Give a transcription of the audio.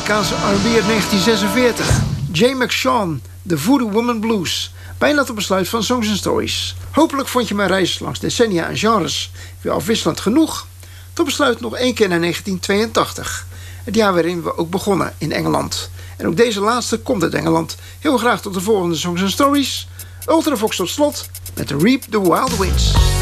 Amerikaanse R&B uit 1946. Jay McShawn, The Voodoo Woman Blues. Bijna tot besluit van Songs and Stories. Hopelijk vond je mijn reis langs decennia en genres weer afwisselend genoeg. Tot besluit nog één keer naar 1982. Het jaar waarin we ook begonnen in Engeland. En ook deze laatste komt uit Engeland. Heel graag tot de volgende Songs and Stories. Ultravox tot slot met Reap the Wild Winds.